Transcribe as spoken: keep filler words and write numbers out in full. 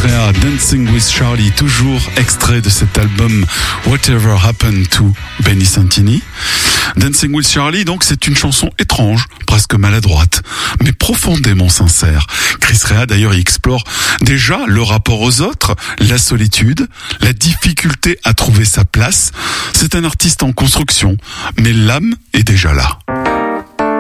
Rea, Dancing with Charlie, toujours extrait de cet album Whatever Happened to Benny Santini. Dancing with Charlie, donc, c'est une chanson étrange, presque maladroite, mais profondément sincère. Chris Rea, d'ailleurs, y explore déjà le rapport aux autres, la solitude, la difficulté à trouver sa place. C'est un artiste en construction, mais l'âme est déjà là.